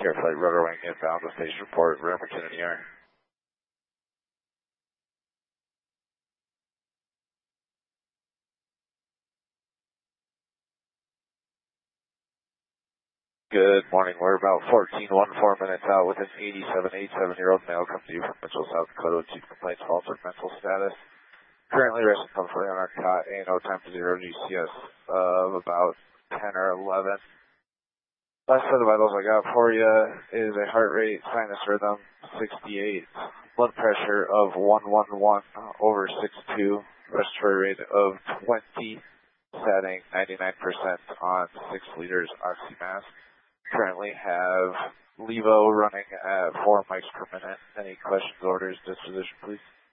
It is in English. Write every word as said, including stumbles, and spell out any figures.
Care Flight Rotor Wing inbound with station report, Bremerton in the air. Good morning. We're about fourteen fourteen minutes out with an eighty-seven eighty-seven-year-old male come to you from Mitchell, South Dakota with chief complaints of altered mental status. Currently resting comfortably on our cot, A and O time to zero, G C S of about ten or eleven. Last set of vitals I got for you is a heart rate, sinus rhythm, sixty-eight, blood pressure of one eleven over sixty-two, respiratory rate of twenty, setting ninety-nine percent on six liters oxymask. Currently have Levo running at four mics per minute. Any questions, orders, disposition, please?